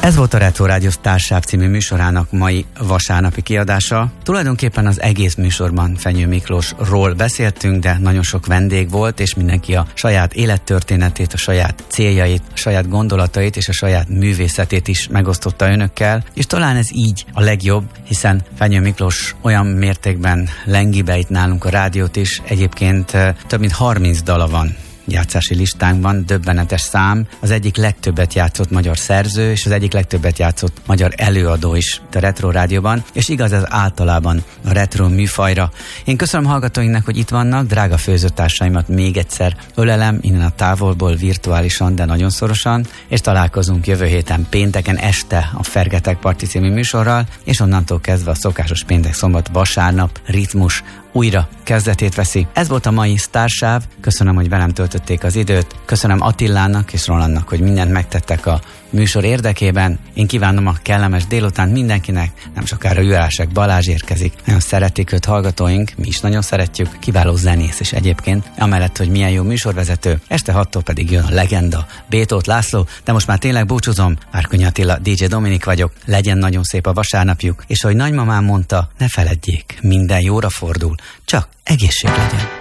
Ez volt a Retro Rádió Sztársáv című műsorának mai vasárnapi kiadása. Tulajdonképpen az egész műsorban Fenyő Miklósról beszéltünk, de nagyon sok vendég volt, és mindenki a saját élettörténetét, a saját céljait, a saját gondolatait és a saját művészetét is megosztotta önökkel, és talán ez így a legjobb, hiszen Fenyő Miklós olyan mértékben lengi be itt nálunk a rádiót is, egyébként több mint 30 dala van játszási listánkban, döbbenetes szám. Az egyik legtöbbet játszott magyar szerző, és az egyik legtöbbet játszott magyar előadó is a Retro Rádióban, és igaz ez általában a retro műfajra. Én köszönöm hallgatóinknak, hogy itt vannak, drága főzőtársaimat még egyszer ölelem, innen a távolból, virtuálisan, de nagyon szorosan, és találkozunk jövő héten pénteken este a Fergetek Parti című műsorral, és onnantól kezdve a szokásos péntek, szombat, vasárnap ritmus újra kezdetét veszi. Ez volt a mai Sztársáv, köszönöm, hogy velem töltötték az időt, köszönöm Attilának és Rolandnak, hogy mindent megtettek a műsor érdekében. Én kívánom a kellemes délután mindenkinek, nem sokára Jurásek Balázs érkezik. Nagyon szeretik őt hallgatóink, mi is nagyon szeretjük, kiváló zenész és egyébként, amellett, hogy milyen jó műsorvezető. Este 6-tól pedig jön a legenda, B. Tóth László, de most már tényleg búcsúzom, Várkonyi Attila, DJ Dominik vagyok, legyen nagyon szép a vasárnapjuk, és ahogy nagymamám mondta, ne feledjék, minden jóra fordul, csak egészség legyen.